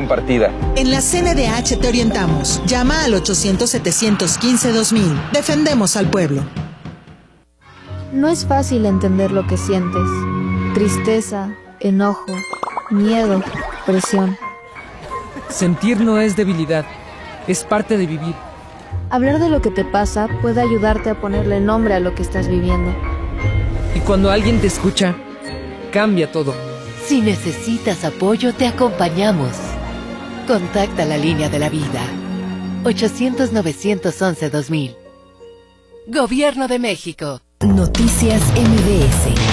compartida. En la CNDH te orientamos. Llama al 800-715-2000. Defendemos al pueblo. No es fácil entender lo que sientes. Tristeza, enojo, miedo, presión. Sentir no es debilidad, es parte de vivir. Hablar de lo que te pasa puede ayudarte a ponerle nombre a lo que estás viviendo. Y cuando alguien te escucha, cambia todo. Si necesitas apoyo, te acompañamos. Contacta la línea de la vida. 800-911-2000. Gobierno de México. Noticias MBS.